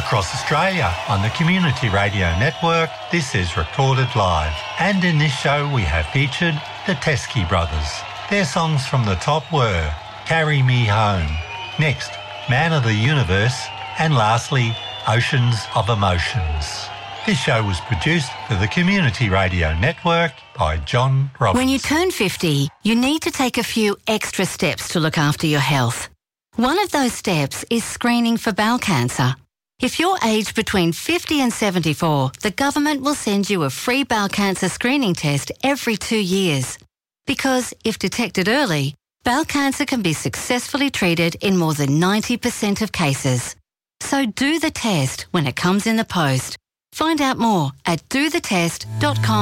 Across Australia on the Community Radio Network, this is Recorded Live. And in this show we have featured the Teskey Brothers. Their songs from the top were Carry Me Home, next Man of the Universe, and lastly Oceans of Emotions. This show was produced for the Community Radio Network by John Roberts. When you turn 50, you need to take a few extra steps to look after your health. One of those steps is screening for bowel cancer. If you're aged between 50 and 74, the government will send you a free bowel cancer screening test every 2 years. Because if detected early, bowel cancer can be successfully treated in more than 90% of cases. So do the test when it comes in the post. Find out more at dothetest.com.